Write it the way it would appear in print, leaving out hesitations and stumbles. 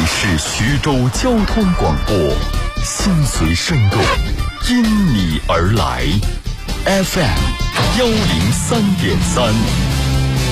是徐州交通广播，心随声动，因你而来。FM 103.3。